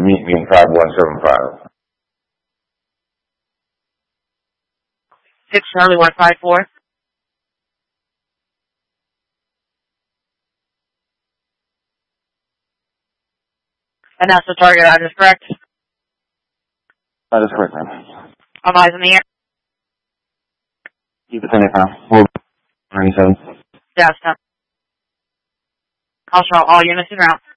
meet me in 5175. 6 Charlie 154. And that's the target address, correct? That is correct, ma'am. I'm eyes in the air. Keep it 75. 497. That's 10. I'll show all units in route.